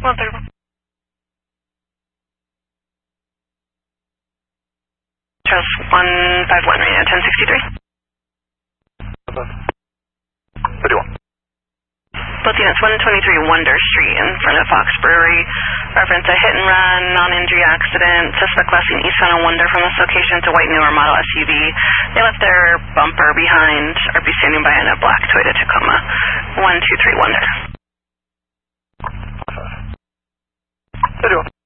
131. Charles 151, radio 1063. 31. Both units, 123 Wonder Street in front of Fox Brewery. Reference a hit and run, non-injury accident. Suspect crossing eastbound on Wonder from this location. It's a white newer model SUV. They left their bumper behind. Are be standing by in a black Toyota Tacoma. 123 Wonder. 31.